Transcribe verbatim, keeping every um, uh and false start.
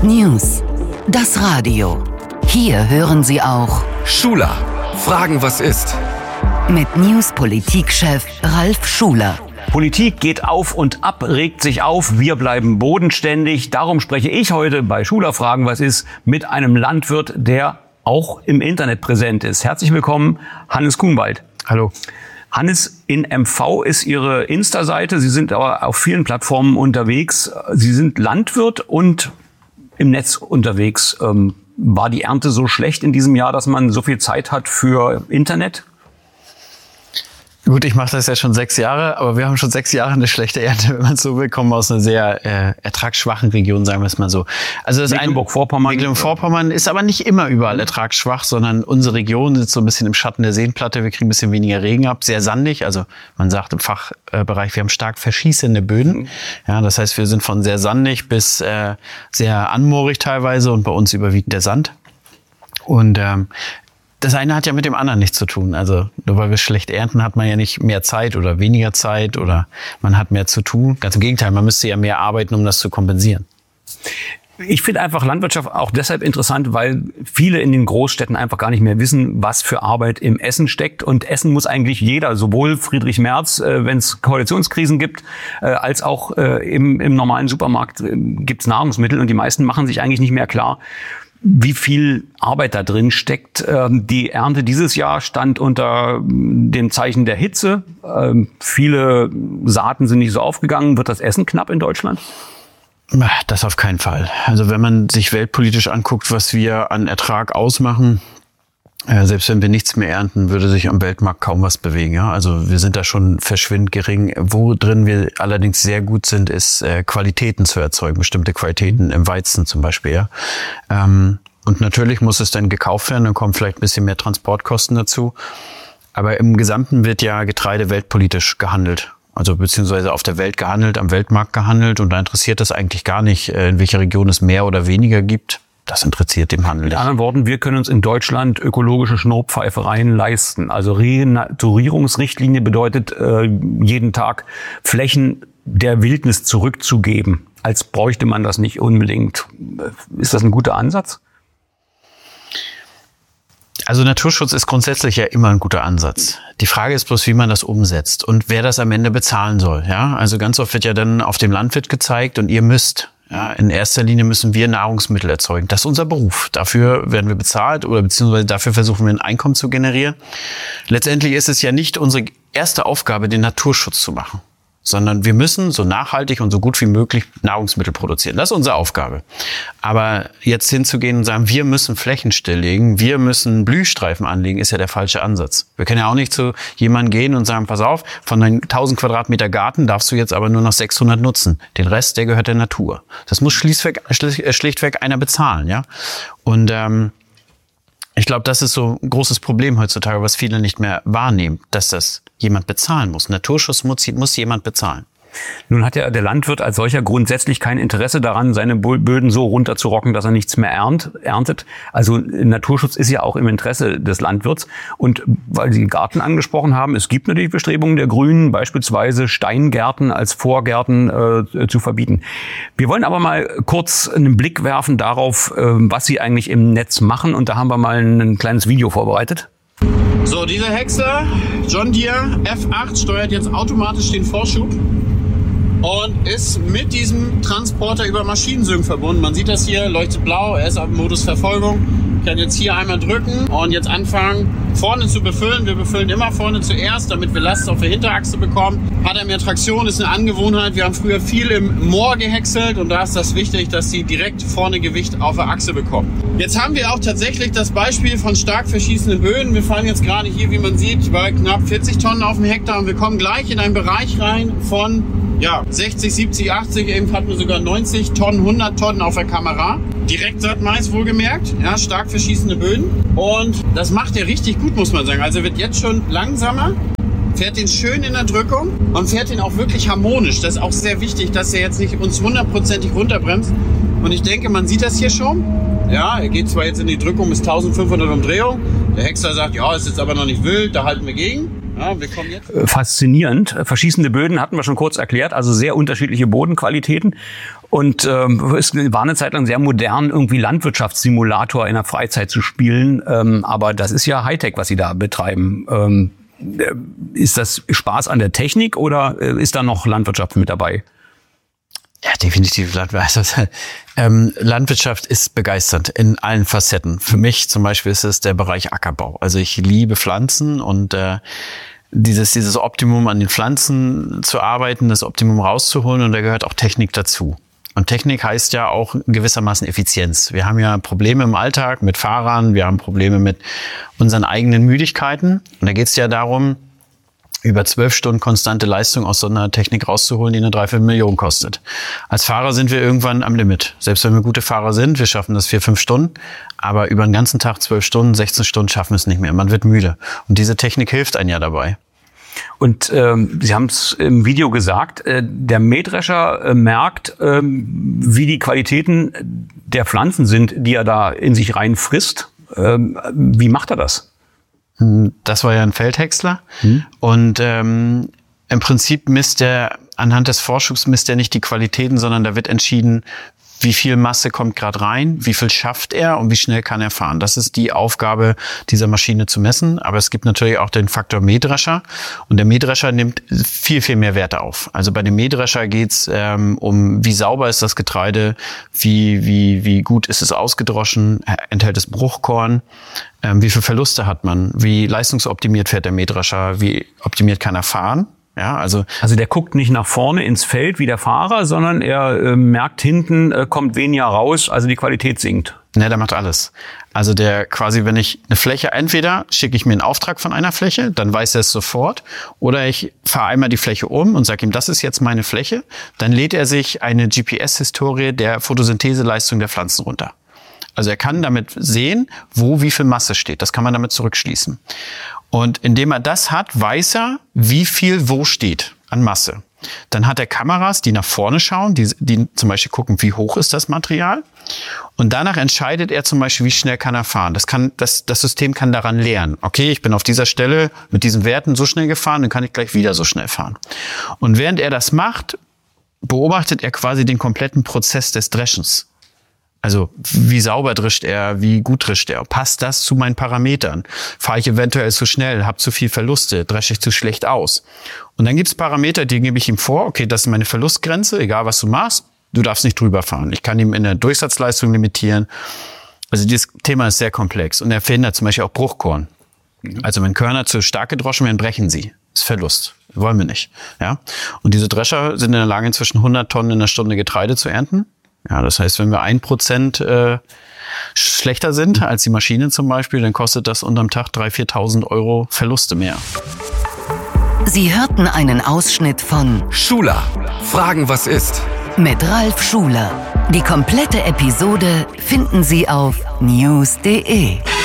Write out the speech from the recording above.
News. Das Radio. Hier hören Sie auch Schuler. Fragen, was ist? Mit News-Politik-Chef Ralf Schuler. Politik geht auf und ab, regt sich auf, wir bleiben bodenständig. Darum spreche ich heute bei Schuler Fragen, was ist, mit einem Landwirt, der auch im Internet präsent ist. Herzlich willkommen, Hannes Kuhnwald. Hallo. Hannes, in M V ist Ihre Insta-Seite. Sie sind aber auf vielen Plattformen unterwegs. Sie sind Landwirt und im Netz unterwegs. Ähm, war die Ernte so schlecht in diesem Jahr, dass man so viel Zeit hat für Internet? Gut, ich mache das ja schon sechs Jahre, aber wir haben schon sechs Jahre eine schlechte Ernte, wenn man so will. Kommen aus einer sehr äh, ertragsschwachen Region, sagen wir es mal so. Also das Mecklenburg-Vorpommern. Mecklenburg-Vorpommern ist aber nicht immer überall ertragsschwach, sondern unsere Region sitzt so ein bisschen im Schatten der Seenplatte. Wir kriegen ein bisschen weniger Regen ab, sehr sandig. Also man sagt im Fachbereich, wir haben stark verschießende Böden. Ja, das heißt, wir sind von sehr sandig bis äh, sehr anmoorig teilweise und bei uns überwiegt der Sand. Und ähm, das eine hat ja mit dem anderen nichts zu tun. Also nur weil wir schlecht ernten, hat man ja nicht mehr Zeit oder weniger Zeit oder man hat mehr zu tun. Ganz im Gegenteil, man müsste ja mehr arbeiten, um das zu kompensieren. Ich finde einfach Landwirtschaft auch deshalb interessant, weil viele in den Großstädten einfach gar nicht mehr wissen, was für Arbeit im Essen steckt. Und Essen muss eigentlich jeder, sowohl Friedrich Merz, äh, wenn es Koalitionskrisen gibt, äh, als auch äh, im, im normalen Supermarkt äh, gibt es Nahrungsmittel. Und die meisten machen sich eigentlich nicht mehr klar, wie viel Arbeit da drin steckt. Die Ernte dieses Jahr stand unter dem Zeichen der Hitze. Viele Saaten sind nicht so aufgegangen. Wird das Essen knapp in Deutschland? Das auf keinen Fall. Also wenn man sich weltpolitisch anguckt, was wir an Ertrag ausmachen, Äh, selbst wenn wir nichts mehr ernten, würde sich am Weltmarkt kaum was bewegen. Ja? Also wir sind da schon verschwindend gering. Wo drin wir allerdings sehr gut sind, ist äh, Qualitäten zu erzeugen, bestimmte Qualitäten im Weizen zum Beispiel. Ja? Ähm, und natürlich muss es dann gekauft werden, dann kommen vielleicht ein bisschen mehr Transportkosten dazu. Aber im Gesamten wird ja Getreide weltpolitisch gehandelt. Also beziehungsweise auf der Welt gehandelt, am Weltmarkt gehandelt. Und da interessiert es eigentlich gar nicht, in welcher Region es mehr oder weniger gibt. Das interessiert den Handel nicht. Mit anderen Worten, wir können uns in Deutschland ökologische Schnurrpfeifereien leisten. Also Renaturierungsrichtlinie bedeutet, äh, jeden Tag Flächen der Wildnis zurückzugeben. Als bräuchte man das nicht unbedingt. Ist das ein guter Ansatz? Also Naturschutz ist grundsätzlich ja immer ein guter Ansatz. Die Frage ist bloß, wie man das umsetzt und wer das am Ende bezahlen soll. Ja, also ganz oft wird ja dann auf dem Landwirt gezeigt und ihr müsst. Ja, in erster Linie müssen wir Nahrungsmittel erzeugen. Das ist unser Beruf. Dafür werden wir bezahlt oder beziehungsweise dafür versuchen wir ein Einkommen zu generieren. Letztendlich ist es ja nicht unsere erste Aufgabe, den Naturschutz zu machen, sondern wir müssen so nachhaltig und so gut wie möglich Nahrungsmittel produzieren. Das ist unsere Aufgabe. Aber jetzt hinzugehen und sagen, wir müssen Flächen stilllegen, wir müssen Blühstreifen anlegen, ist ja der falsche Ansatz. Wir können ja auch nicht zu jemandem gehen und sagen, pass auf, von deinen tausend Quadratmeter Garten darfst du jetzt aber nur noch sechshundert nutzen. Den Rest, der gehört der Natur. Das muss schlichtweg, schlichtweg einer bezahlen, ja. Und ähm, ich glaube, das ist so ein großes Problem heutzutage, was viele nicht mehr wahrnehmen, dass das jemand bezahlen muss. Naturschutz muss, muss jemand bezahlen. Nun hat ja der Landwirt als solcher grundsätzlich kein Interesse daran, seine Böden so runterzurocken, dass er nichts mehr erntet. Also Naturschutz ist ja auch im Interesse des Landwirts. Und weil Sie Garten angesprochen haben, es gibt natürlich Bestrebungen der Grünen, beispielsweise Steingärten als Vorgärten äh, zu verbieten. Wir wollen aber mal kurz einen Blick werfen darauf, äh, was Sie eigentlich im Netz machen. Und da haben wir mal ein kleines Video vorbereitet. So, dieser Häcksler, John Deere F acht, steuert jetzt automatisch den Vorschub und ist mit diesem Transporter über Maschinensync verbunden. Man sieht das hier, leuchtet blau, er ist auf Modus Verfolgung. Ich kann jetzt hier einmal drücken und jetzt anfangen, vorne zu befüllen. Wir befüllen immer vorne zuerst, damit wir Last auf der Hinterachse bekommen. Hat er mehr Traktion, ist eine Angewohnheit. Wir haben früher viel im Moor gehäckselt und da ist das wichtig, dass sie direkt vorne Gewicht auf der Achse bekommen. Jetzt haben wir auch tatsächlich das Beispiel von stark verschießenden Böden. Wir fahren jetzt gerade hier, wie man sieht, bei knapp vierzig Tonnen auf dem Hektar und wir kommen gleich in einen Bereich rein von ja, sechzig, siebzig, achtzig, eben hatten wir sogar neunzig Tonnen, hundert Tonnen auf der Kamera. Direktsaatmais wohlgemerkt, ja, stark verschießende Böden. Und das macht er richtig gut, muss man sagen. Also er wird jetzt schon langsamer, fährt den schön in der Drückung und fährt den auch wirklich harmonisch. Das ist auch sehr wichtig, dass er jetzt nicht uns hundertprozentig runterbremst. Und ich denke, man sieht das hier schon. Ja, er geht zwar jetzt in die Drückung bis eintausendfünfhundert Umdrehungen. Der Häcksler sagt, ja, ist jetzt aber noch nicht wild, da halten wir gegen. Ja, wir kommen jetzt. Faszinierend. Verschießende Böden hatten wir schon kurz erklärt, also sehr unterschiedliche Bodenqualitäten. Und ähm, es war eine Zeit lang sehr modern, irgendwie Landwirtschaftssimulator in der Freizeit zu spielen. Ähm, aber das ist ja Hightech, was Sie da betreiben. Ähm, ist das Spaß an der Technik oder ist da noch Landwirtschaft mit dabei? Ja, definitiv Landwirtschaft. Ähm, Landwirtschaft ist begeisternd in allen Facetten. Für mich zum Beispiel ist es der Bereich Ackerbau. Also ich liebe Pflanzen und äh, dieses dieses Optimum an den Pflanzen zu arbeiten, das Optimum rauszuholen, und da gehört auch Technik dazu. Und Technik heißt ja auch gewissermaßen Effizienz. Wir haben ja Probleme im Alltag mit Fahrern, wir haben Probleme mit unseren eigenen Müdigkeiten. Und da geht es ja darum, über zwölf Stunden konstante Leistung aus so einer Technik rauszuholen, die eine Dreiviertelmillion kostet. Als Fahrer sind wir irgendwann am Limit. Selbst wenn wir gute Fahrer sind, wir schaffen das vier, fünf Stunden. Aber über den ganzen Tag zwölf Stunden, sechzehn Stunden schaffen wir es nicht mehr. Man wird müde. Und diese Technik hilft einem ja dabei. Und ähm, Sie haben es im Video gesagt, äh, der Mähdrescher äh, merkt, ähm, wie die Qualitäten der Pflanzen sind, die er da in sich rein frisst. Ähm, wie macht er das? Das war ja ein Feldhäcksler. Hm. Und ähm, im Prinzip misst er, anhand des Vorschubs misst er nicht die Qualitäten, sondern da wird entschieden, wie viel Masse kommt gerade rein, wie viel schafft er und wie schnell kann er fahren. Das ist die Aufgabe dieser Maschine zu messen. Aber es gibt natürlich auch den Faktor Mähdrescher. Und der Mähdrescher nimmt viel, viel mehr Werte auf. Also bei dem Mähdrescher geht's ähm, um, wie sauber ist das Getreide, wie, wie, wie gut ist es ausgedroschen, enthält es Bruchkorn, ähm, wie viel Verluste hat man, wie leistungsoptimiert fährt der Mähdrescher, wie optimiert kann er fahren. Ja, also, also der guckt nicht nach vorne ins Feld wie der Fahrer, sondern er äh, merkt, hinten äh, kommt weniger raus, also die Qualität sinkt. Ne, der macht alles. Also der quasi, wenn ich eine Fläche, entweder schicke ich mir einen Auftrag von einer Fläche, dann weiß er es sofort, oder ich fahre einmal die Fläche um und sage ihm, das ist jetzt meine Fläche, dann lädt er sich eine G P S-Historie der Photosyntheseleistung der Pflanzen runter. Also er kann damit sehen, wo wie viel Masse steht. Das kann man damit zurückschließen. Und indem er das hat, weiß er, wie viel wo steht an Masse. Dann hat er Kameras, die nach vorne schauen, die, die zum Beispiel gucken, wie hoch ist das Material. Und danach entscheidet er zum Beispiel, wie schnell kann er fahren. Das kann, das, das System kann daran lernen. Okay, ich bin auf dieser Stelle mit diesen Werten so schnell gefahren, dann kann ich gleich wieder so schnell fahren. Und während er das macht, beobachtet er quasi den kompletten Prozess des Dreschens. Also wie sauber drischt er, wie gut drischt er, passt das zu meinen Parametern? Fahre ich eventuell zu schnell, habe zu viel Verluste, dresche ich zu schlecht aus? Und dann gibt es Parameter, die gebe ich ihm vor, okay, das ist meine Verlustgrenze, egal was du machst, du darfst nicht drüber fahren. Ich kann ihm in der Durchsatzleistung limitieren. Also dieses Thema ist sehr komplex und er verhindert zum Beispiel auch Bruchkorn. Also wenn Körner zu stark gedroschen werden, brechen sie. Das ist Verlust. Wollen wir nicht. Ja? Und diese Drescher sind in der Lage, inzwischen hundert Tonnen in der Stunde Getreide zu ernten. Ja, das heißt, wenn wir ein Prozent äh, schlechter sind als die Maschine zum Beispiel, dann kostet das unterm Tag dreitausend, viertausend Euro Verluste mehr. Sie hörten einen Ausschnitt von Schuler. Fragen, was ist? mit Ralf Schuler. Die komplette Episode finden Sie auf news punkt de.